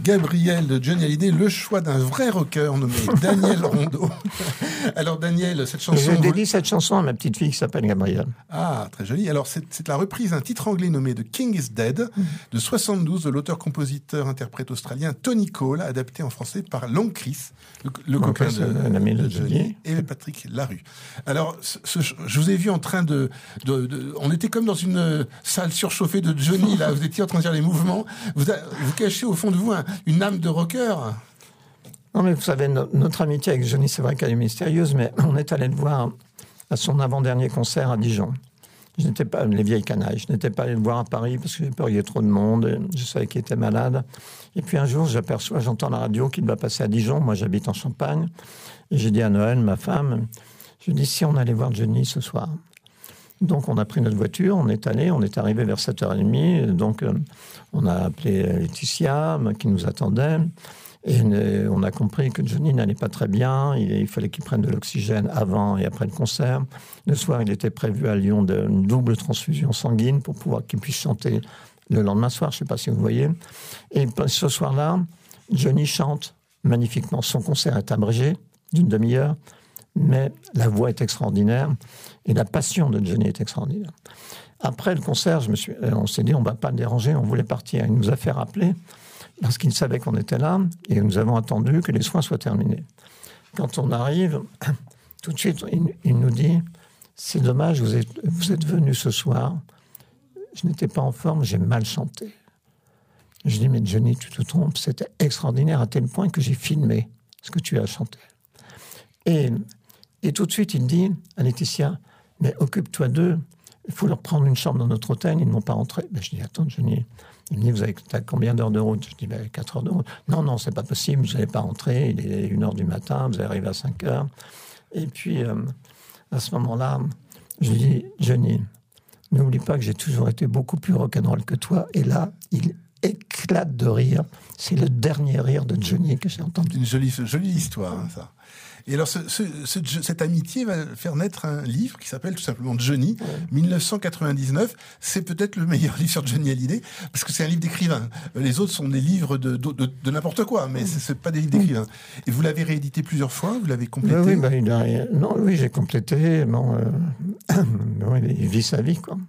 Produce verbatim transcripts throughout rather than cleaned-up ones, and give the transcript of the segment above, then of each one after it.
Gabriel de Johnny Hallyday, le choix d'un vrai rocker nommé Daniel Rondeau. Alors Daniel, cette chanson... J'ai dédié cette chanson à ma petite fille qui s'appelle Gabrielle. Ah, très joli. Alors c'est, c'est la reprise d'un titre anglais nommé The King is Dead de soixante-douze de l'auteur-compositeur-interprète australien Tony Cole, adapté en français par Long Chris, le, le Long copain Chris, de, euh, l'ami de de Johnny, Johnny. et Patrick Larue. Alors ce, ce, je vous ai vu en train de, de, de... On était comme dans une salle surchauffée de Johnny, là. Vous étiez en train de faire les mouvements. Vous, a, vous cachez au fond de vous un, une âme de rocker. Non, mais vous savez, no- notre amitié avec Johnny, c'est vrai qu'elle est mystérieuse, mais on est allé le voir à son avant-dernier concert à Dijon. Je n'étais pas, les vieilles canailles, je n'étais pas allé le voir à Paris parce que j'ai peur qu'il y ait trop de monde, et je savais qu'il était malade. Et puis un jour, j'aperçois, j'entends la radio qu'il va passer à Dijon. Moi, j'habite en Champagne. Et j'ai dit à Noël, ma femme, je lui ai dit, si on allait voir Johnny ce soir. Donc, on a pris notre voiture, on est allé, on est arrivé vers sept heures trente. Donc, euh, on a appelé Laetitia, qui nous attendait. Et euh, on a compris que Johnny n'allait pas très bien. Il, il fallait qu'il prenne de l'oxygène avant et après le concert. Le soir, il était prévu à Lyon d'une double transfusion sanguine pour pouvoir qu'il puisse chanter le lendemain soir. Je ne sais pas si vous voyez. Et ce soir-là, Johnny chante magnifiquement. Son concert est abrégé d'une demi-heure, mais la voix est extraordinaire et la passion de Johnny est extraordinaire. Après le concert, je me suis, on s'est dit on ne va pas le déranger, on voulait partir. Il nous a fait rappeler parce qu'il savait qu'on était là et nous avons attendu que les soins soient terminés. Quand on arrive, tout de suite, il, il nous dit « C'est dommage, vous êtes, vous êtes venu ce soir. Je n'étais pas en forme, j'ai mal chanté. » Je dis « Mais Johnny, tu te trompes, c'était extraordinaire à tel point que j'ai filmé ce que tu as chanté. » Et, et tout de suite, il dit à Laetitia « Mais occupe-toi d'eux, il faut leur prendre une chambre dans notre hôtel, ils ne vont pas rentrer. » Ben, je dis « Attends, Johnny. » Il me dit, vous avez t'as combien d'heures de route? Je dis, ben, quatre heures de route. Non, non, c'est pas possible, vous n'allez pas rentrer, il est une heure du matin, vous arrivez à cinq heures. Et puis, euh, à ce moment-là, je lui dis, Johnny, n'oublie pas que j'ai toujours été beaucoup plus rock'n'roll que toi. Et là, il éclate de rire. C'est le dernier rire de Johnny que j'ai entendu. Une jolie, jolie histoire, hein, ça. Et alors, ce, ce, ce, cette amitié va faire naître un livre qui s'appelle tout simplement Johnny, ouais. dix-neuf cent quatre-vingt-dix-neuf. C'est peut-être le meilleur livre sur Johnny Hallyday, parce que c'est un livre d'écrivain. Les autres sont des livres de, de, de, de n'importe quoi, mais c'est, c'est pas des livres d'écrivain. Et vous l'avez réédité plusieurs fois, vous l'avez complété? Oui, bah, il a, non, oui, j'ai complété. Bon, euh, bon, il vit sa vie, quoi.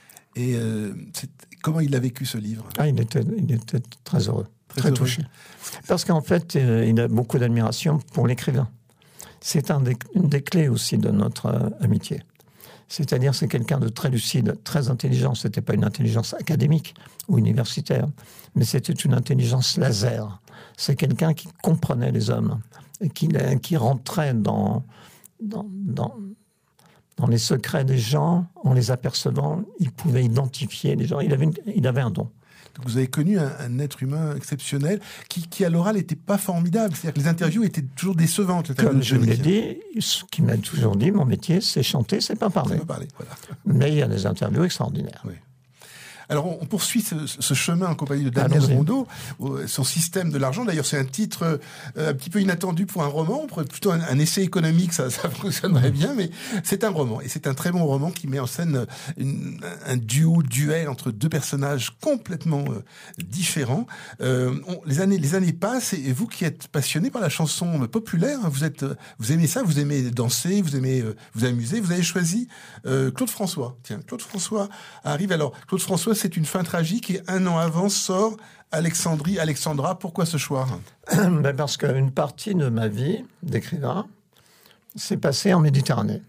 Et euh, c'est, comment il a vécu ce livre? Ah, il était, il était très heureux, très, très heureux. touché. Parce qu'en fait, euh, il a beaucoup d'admiration pour l'écrivain. C'est un des, une des clés aussi de notre euh, amitié. C'est-à-dire, c'est quelqu'un de très lucide, très intelligent. Ce n'était pas une intelligence académique ou universitaire, mais c'était une intelligence laser. C'est quelqu'un qui comprenait les hommes, et qui, qui rentrait dans, dans, dans, dans les secrets des gens, en les apercevant. Il pouvait identifier les gens. Il avait, une, il avait un don. Donc vous avez connu un, un être humain exceptionnel qui, qui à l'oral, n'était pas formidable. C'est-à-dire que les interviews étaient toujours décevantes. Comme je l'ai dit, ce qui m'a toujours dit, mon métier, c'est chanter, c'est pas parler. C'est pas parler, voilà. Mais il y a des interviews extraordinaires. Oui. Alors, on poursuit ce, ce chemin en compagnie de Daniel Allons-y. Rondeau, son système de l'argent. D'ailleurs, c'est un titre euh, un petit peu inattendu pour un roman, plutôt un, un essai économique, ça, ça fonctionnerait bien, mais c'est un roman. Et c'est un très bon roman qui met en scène une, un duo, duel entre deux personnages complètement euh, différents. Euh, on, les années, les années passent, et vous qui êtes passionné par la chanson populaire, vous êtes, vous aimez ça, vous aimez danser, vous aimez euh, vous amuser. Vous avez choisi euh, Claude François. Tiens, Claude François arrive. Alors, Claude François, c'est une fin tragique et un an avant sort Alexandrie, Alexandra. Pourquoi ce choix? Ben parce qu'une partie de ma vie d'écrivain s'est passée en Méditerranée.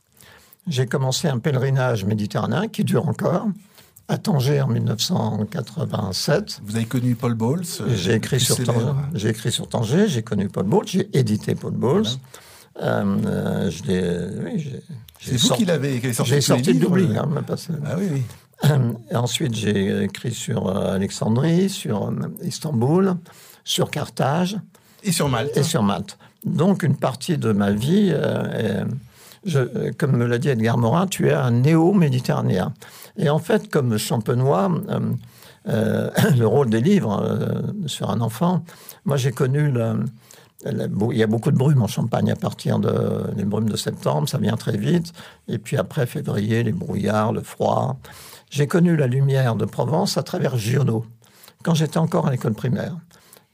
J'ai commencé un pèlerinage méditerranéen qui dure encore à Tanger en dix-neuf cent quatre-vingt-sept. Vous avez connu Paul Bowles? J'ai écrit, sur Tanger, j'ai écrit sur Tanger, j'ai connu Paul Bowles, j'ai édité Paul Bowles. Voilà. Euh, je l'ai, oui, j'ai, C'est j'ai vous sorti, qui l'avez qui sorti J'ai sorti de l'oubli. Hein, ah oui, oui. Euh, et ensuite, j'ai écrit sur euh, Alexandrie, sur euh, Istanbul, sur Carthage. Et sur Malte. Et sur Malte. Donc, une partie de ma vie, euh, est, je, comme me l'a dit Edgar Morin, tu es un néo-méditerranéen. Et en fait, comme Champenois, euh, euh, le rôle des livres euh, sur un enfant, moi, j'ai connu... Le, il y a beaucoup de brumes en Champagne à partir de, des brumes de septembre, ça vient très vite. Et puis après, février, les brouillards, le froid... J'ai connu la lumière de Provence à travers Giono, quand j'étais encore à l'école primaire.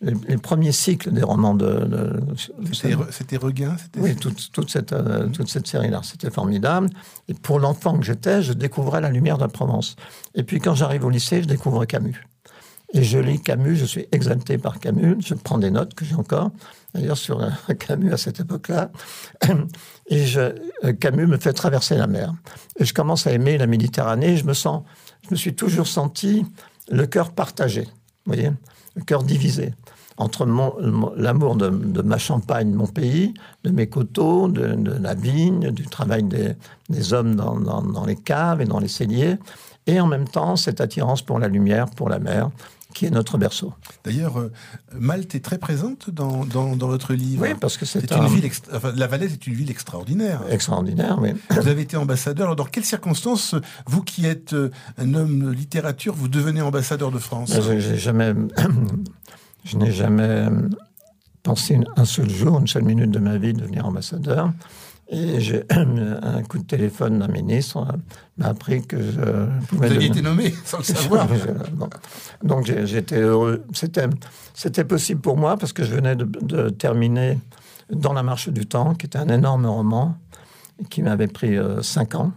les, les premiers cycles des romans de... de c'était, c'était Regain c'était... Oui, toute, toute, cette, euh, toute cette série-là. C'était formidable. Et pour l'enfant que j'étais, je découvrais la lumière de la Provence. Et puis quand j'arrive au lycée, je découvre Camus. Et je lis Camus, je suis exalté par Camus. Je prends des notes que j'ai encore, d'ailleurs, sur Camus à cette époque-là. Et je, Camus me fait traverser la mer. Et je commence à aimer la Méditerranée. Je me sens, je me suis toujours senti le cœur partagé, vous voyez, le cœur divisé entre mon, l'amour de, de ma Champagne, mon pays, de mes coteaux, de, de la vigne, du travail des, des hommes dans, dans, dans les caves et dans les celliers, et en même temps cette attirance pour la lumière, pour la mer, qui est notre berceau. D'ailleurs, euh, Malte est très présente dans, dans, dans votre livre. Oui, parce que c'est, c'est un... une ville extra... enfin, La Valette est une ville extraordinaire. Extraordinaire, oui. Vous avez été ambassadeur. Alors, dans quelles circonstances, vous qui êtes un homme de littérature, vous devenez ambassadeur de France ? Ben, j'ai jamais... Je n'ai jamais pensé un seul jour, une seule minute de ma vie, de devenir ambassadeur. Et j'ai un coup de téléphone d'un ministre m'a appris que je pouvais... Vous aviez été nommé, sans le savoir. Bon. Donc j'étais heureux. C'était, c'était possible pour moi parce que je venais de, de terminer Dans la marche du temps, qui était un énorme roman qui m'avait pris euh, cinq ans.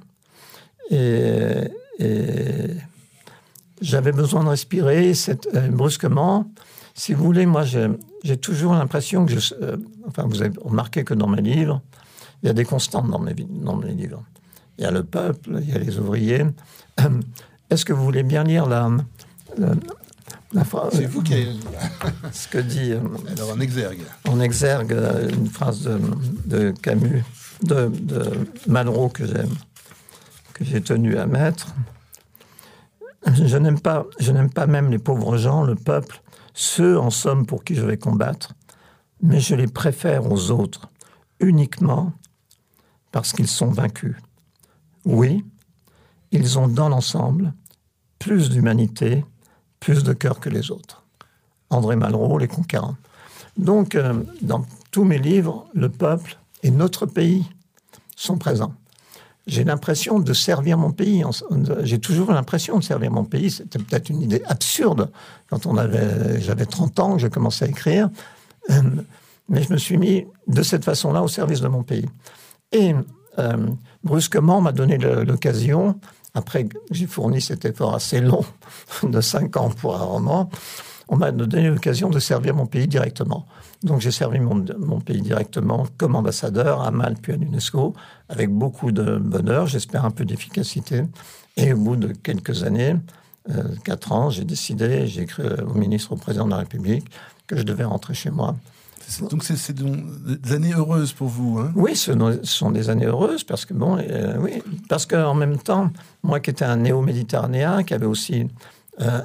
Et, et j'avais besoin de respirer. Cette, euh, brusquement, si vous voulez, moi j'ai, j'ai toujours l'impression que je... Euh, enfin, vous avez remarqué que dans mes livres, il y a des constantes dans mes, dans mes livres. Il y a le peuple, il y a les ouvriers. Est-ce que vous voulez bien lire la, la, la phrase ? C'est vous qui avez... Ce que dit... Alors, en exergue. En exergue, une phrase de, de Camus, de, de Malraux que j'ai, que j'ai tenu à mettre. Je n'aime pas, je n'aime pas même les pauvres gens, le peuple, ceux, en somme, pour qui je vais combattre, mais je les préfère aux autres, uniquement parce qu'ils sont vaincus. Oui, ils ont dans l'ensemble plus d'humanité, plus de cœur que les autres. André Malraux, Les Conquérants. Donc, euh, dans tous mes livres, le peuple et notre pays sont présents. J'ai l'impression de servir mon pays. J'ai toujours l'impression de servir mon pays. C'était peut-être une idée absurde quand on avait, j'avais trente ans, que j'ai commencé à écrire. Euh, mais je me suis mis de cette façon-là au service de mon pays. Et euh, brusquement, on m'a donné le, l'occasion, après que j'ai fourni cet effort assez long de cinq ans pour un roman, on m'a donné l'occasion de servir mon pays directement. Donc j'ai servi mon, mon pays directement comme ambassadeur à Malte puis à l'UNESCO, avec beaucoup de bonheur, j'espère un peu d'efficacité. Et au bout de quelques années, euh, quatre ans, j'ai décidé, j'ai écrit au ministre, au président de la République, que je devais rentrer chez moi. Donc c'est, c'est des années heureuses pour vous, hein ? Oui, ce sont des années heureuses parce que bon, euh, oui, parce que en même temps, moi qui étais un néo-méditerranéen, qui avait aussi euh,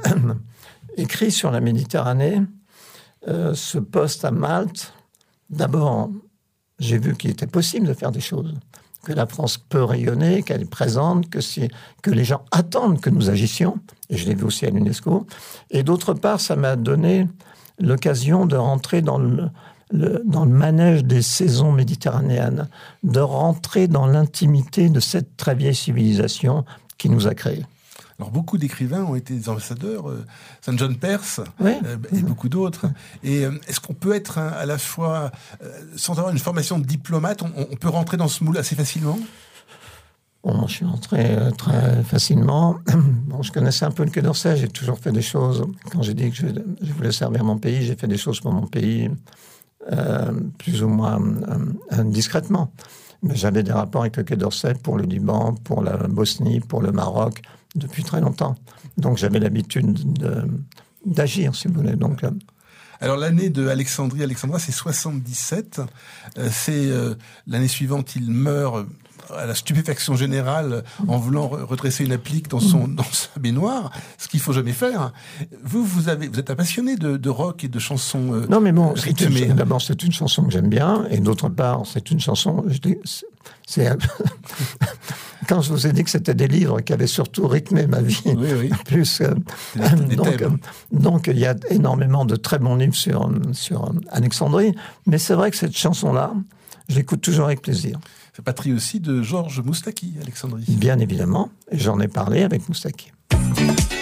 écrit sur la Méditerranée, euh, ce poste à Malte, d'abord, j'ai vu qu'il était possible de faire des choses, que la France peut rayonner, qu'elle est présente, que si, que les gens attendent que nous agissions, et je l'ai vu aussi à l'UNESCO. Et d'autre part, ça m'a donné l'occasion de rentrer dans le, le, dans le manège des saisons méditerranéennes, de rentrer dans l'intimité de cette très vieille civilisation qui nous a créés. Alors, beaucoup d'écrivains ont été des ambassadeurs, euh, Saint John Perse, oui. euh, et beaucoup d'autres. Et euh, est-ce qu'on peut être hein, à la fois, euh, sans avoir une formation de diplomate, on, on peut rentrer dans ce moule assez facilement ? Bon, je suis entré euh, très facilement. Bon, je connaissais un peu le Quai d'Orsay, j'ai toujours fait des choses. Quand j'ai dit que je, je voulais servir mon pays, j'ai fait des choses pour mon pays, euh, plus ou moins euh, discrètement. Mais j'avais des rapports avec le Quai d'Orsay pour le Liban, pour la Bosnie, pour le Maroc, depuis très longtemps. Donc j'avais l'habitude de, d'agir, si vous voulez. Donc, euh, Alors l'année de Alexandrie, Alexandra, c'est soixante-dix-sept. Euh, c'est euh, l'année suivante, il meurt à la stupéfaction générale en voulant redresser une applique dans son dans sa baignoire, ce qu'il faut jamais faire. Vous, vous avez, vous êtes un passionné de, de rock et de chansons euh, non, mais bon, rythmées. C'est une, d'abord, c'est une chanson que j'aime bien, et d'autre part, c'est une chanson. Je dis, c'est, c'est quand je vous ai dit que c'était des livres qui avaient surtout rythmé ma vie, oui, oui. plus euh, des, des donc, euh, donc il y a énormément de très bons livres sur sur Alexandrie, mais c'est vrai que cette chanson-là, je l'écoute toujours avec plaisir. C'est patrie aussi de Georges Moustaki, Alexandrie. Bien évidemment, et j'en ai parlé avec Moustaki.